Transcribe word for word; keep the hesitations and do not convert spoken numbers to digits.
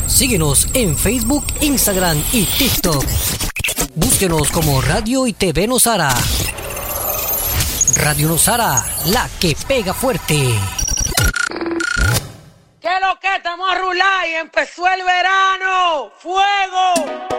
Síguenos en Facebook, Instagram y TikTok. Búsquenos como Radio y T V Nosara. Radio Nosara, la que pega fuerte. ¿Qué lo que estamos a rular y empezó el verano? ¡Fuego!